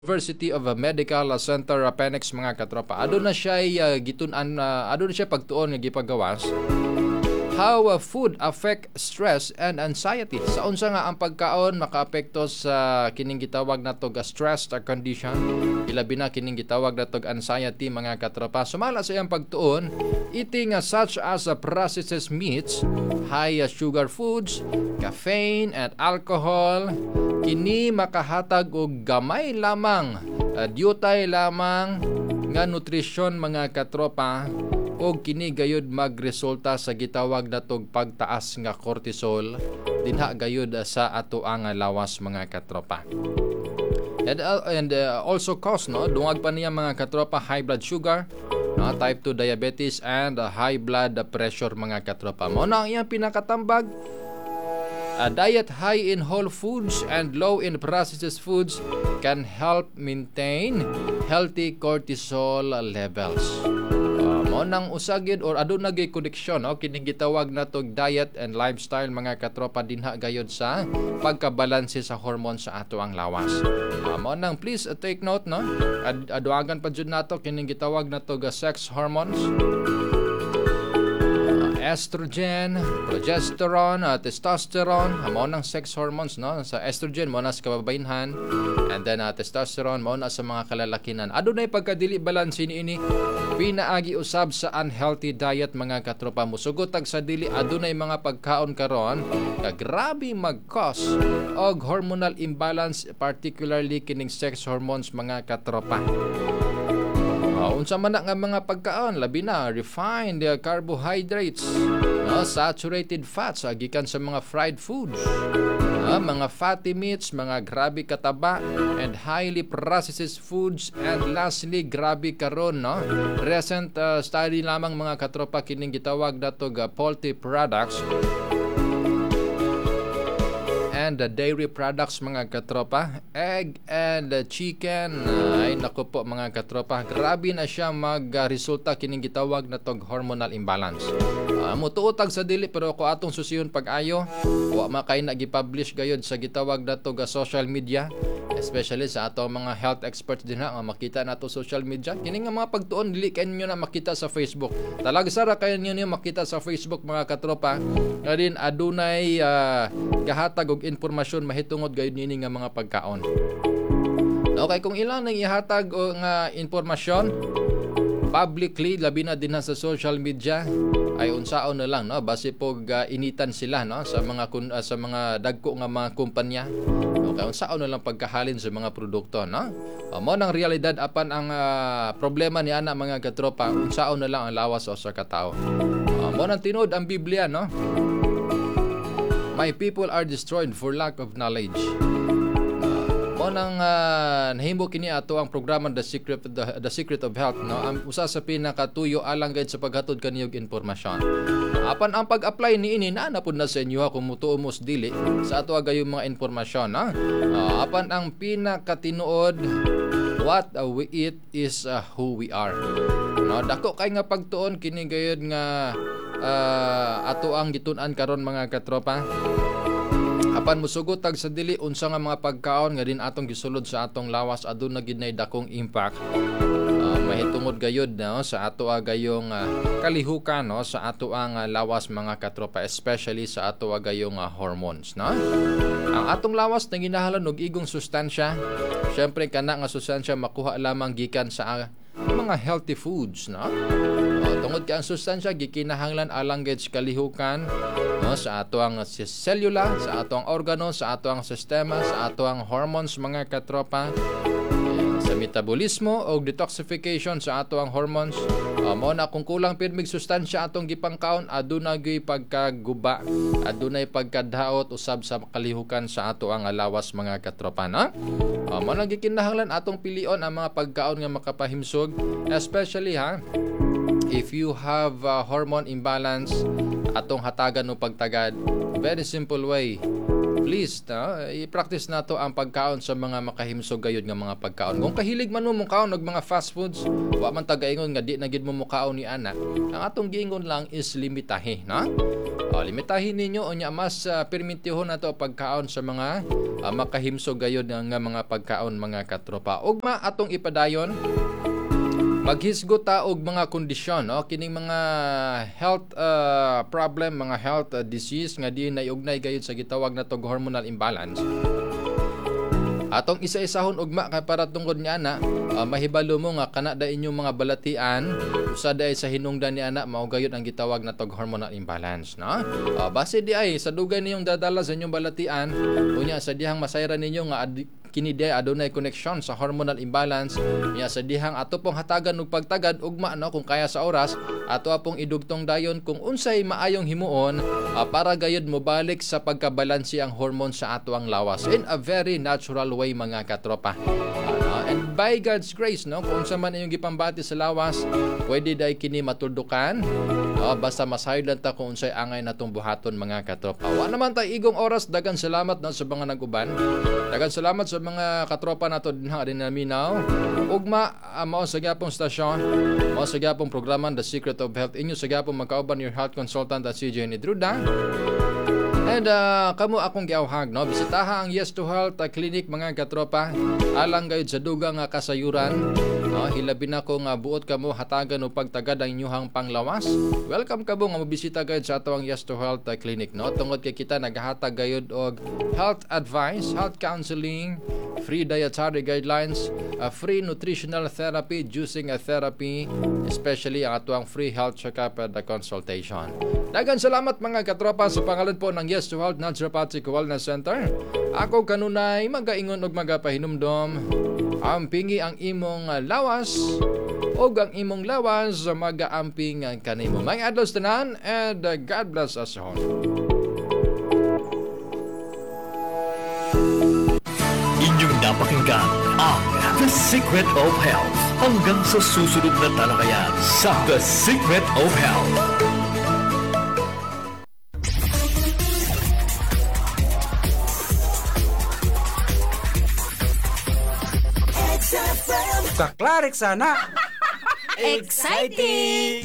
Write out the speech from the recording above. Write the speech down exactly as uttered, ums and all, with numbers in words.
University of a Medical Center uh, Penex mga katropa. Ado na siya uh, gitun-an uh, ado na siya pagtuon nga gipagawas. How uh, food affect stress and anxiety. Sa unsa nga ang pagkaon makaapekto sa kining gitawag natog uh, stress uh, condition. Ilabi na kining gitawag natog anxiety mga katropa. Sumala sa iyang pagtuon, eating uh, such as uh, processed meats, high uh, sugar foods, caffeine and alcohol, kini makahatag og gamay lamang, uh, diutay lamang nga nutrisyon mga katropa, o kini gayud magresulta sa gitawag natog pagtaas nga cortisol dinha gayud sa ato ang lawas mga katropa. And, uh, and uh, also cause no dungag pa niya mga katropa high blood sugar, no, type two diabetes and uh, high blood pressure mga katropa. Mao na ang iyang pinakatambag. A diet high in whole foods and low in processed foods can help maintain healthy cortisol levels. Uh, mao nang usagid or aduna gyud koneksyon no kining gitawag natog diet and lifestyle mga katropa dinha gayud sa pagkabalanse sa hormones sa ato ang lawas. Uh, mao nang please uh, take note no Ad- aduagan pa jud nato kining gitawag natog uh, sex hormones. Estrogen, progesterone, uh, testosterone, mao nang sex hormones no. Sa estrogen mo na sa kababaynhan, and then uh, testosterone mo na sa mga kalalakinan. Adunay pagkadili balanse niini pinaagi usab sa unhealthy diet mga katropa. Musugotag sa dili adunay mga pagkaon karon nga grabe mag-cause og hormonal imbalance, particularly kining sex hormones mga katropa. Uh, unsa man na nga mga pagkaon labi na refined uh, carbohydrates, no, saturated fats uh, gikan sa mga fried foods, uh, mga fatty meats, mga grabe kataba, and highly processed foods, and lastly grabe karon no recent uh, study lamang mga katropa kining gitawag natog uh, poultry products and the dairy products mga katropa, egg and the chicken. Ay nako po mga katropa, grabe na siya magresulta kining gitawag natog hormonal imbalance. Uh, mutuotag sa dili pero ko atong susiyon pag-ayo wa makay na gi-publish gayud sa gitawag natog uh, social media, especially sa ato mga health experts din ha nga makita nato social media. Kini nga mga pagtuon dili kay ninyo na makita sa Facebook. Talaga sara kay ninyo makita sa Facebook mga katropa. Nga din adunay uh, gahatag og informasyon mahitungod gayud nini nga mga pagkaon. Okay, kung ilang nang ihatag o nga informasyon publicly labi na din sa social media ay unsaon na lang no base pog uh, initan sila no sa mga kun, uh, sa mga dagko nga mga kumpanya. Okay, unsaon na lang pagkahalin sa mga produkto no. Uh, mo nang realidad apan ang uh, problema ni ana mga katropa, unsaon na lang ang lawas sa katao. Uh, mo nang tinud ang Biblia no. My people are destroyed for lack of knowledge. Mo nang uh, nahimo kini ato ang programa The Secret the, the Secret of Health no. Ang usa sa pinakatuyo alang gayud sa paghatod kaniyog impormasyon. Apan ang pag-apply niini na na pud na sa inyo kung mutuo mos dili sa ato agayong mga impormasyon no. Uh, apan ang pinakatinuod, what uh, we eat is uh, who we are. No, dako kay nga pagtuon kini gayud nga uh, ato ang gitun-an karon mga katropa. Apan musugotag sa dili unsa nga mga pagkaon nga din atong gisulod sa atong lawas aduna gid nay dakong impact. Uh, mahitungod gayud no sa ato agayong uh, kalihukan no sa ato ang uh, lawas mga katropa, especially sa ato agayong uh, hormones no. Ang atong lawas na ginahalan og igong sustansya. Syempre kana nga sustansya makuha lamang gikan sa uh, mga healthy foods no. Uh, tungod ka ang sustansya gikinahanglan alang gid sa kalihukan no sa ato ang selula, sa ato ang organo, sa ato ang sistema, sa ato ang hormones mga katropa, sa metabolismo o detoxification sa ato ang hormones. Uh, mo na kung kulang pirmig sustansya atong gipangkaon aduna gyud pagkaguba, adunay pagkadaot usab sa kalihukan sa ato ang lawas mga katropa no. Uh, mo na gikinahanglan atong pilion ang mga pagkaon nga makapahimsog, especially ha if you have uh, hormone imbalance atong hatagan no pagtagad. Very simple way, please no, i-practice nato ang pagkaon sa mga makahimsog gayud nga mga pagkaon. Kung kahilig man mo mukaon og mga fast foods, wa man tagaingon nga di na gid mo mukaon ni ana. Ang atong giingon lang is limitahe no. O, limitahin ninyo o nya mas uh, permitihon na to pagkaon sa mga uh, makahimso gayod nga mga pagkaon mga katropa. Ugma atong ipadayon maghisgot ta og mga kondisyon, no? Kining mga health uh, problem, mga health uh, disease nga di naiugnay gayud sa gitawag na tog hormonal imbalance. Atong isa-isahon ugma kay para tungod niya na uh, mahibalo mo nga kana da inyong mga balatian usa day sa hinungdan ni ana mao gayud ang gitawag na tog hormonal imbalance, no? Uh, base di ay sa dugay ninyong dadala sa inyong balatian unya sa dihang masayran ninyo nga ad- kini day adunay connection sa hormonal imbalance niya sa dihang ato pong hatagan ug pagtagad ugma no kung kaya sa oras ato apong idugtong dayon kung unsay maayong himuon uh, para gayud mobalik sa pagkabalanse ang hormone sa ato ang lawas in a very natural way mga katropa. Uh, and by God's grace no kung unsa man inyong gipambati sa lawas pwede day kini matuldukan. Uh, basta masayod lang ta kung unsay angay natong buhaton mga katropa. Wa naman tay igong oras dagan salamat no sa mga nag-uban. Dagan salamat sa mga katropa nato dinha din naminaw. Ugma uh, mao sa gyapong stasyon, mao sa gyapong programa The Secret of Health. Inyo sa gyapong magkauban your health consultant at C J Nidruda. And uh, kamo akong giawhag no bisitaha ang Yes to Health uh, Clinic mga katropa alang gayud sa dugang nga kasayuran. No, hilabi na ko nga buot kamo hatagan o pagtagad ang inyong panglawas. Welcome kabo nga mobisita gayud sa atong Yes to Health uh, Clinic no. Tungod kay kita nagahatag gayud og health advice, health counseling, free dietary guidelines, uh, free nutritional therapy, juicing uh, therapy, especially ang atong free health checkup at the consultation. Dagan salamat mga katropa sa pangalan po ng Yes to Health Naturopathic Wellness Center. Ako kanunay magaingon og magapahinumdom. Ampingi ang imong lawas o ang imong lawas magaamping kanimo. May adlaw tanan and God bless us all. Inyong napakinggan ang The Secret of Health. Hanggang sa susunod na talakayan sa The Secret of Health. Kaklarik sana! Exciting!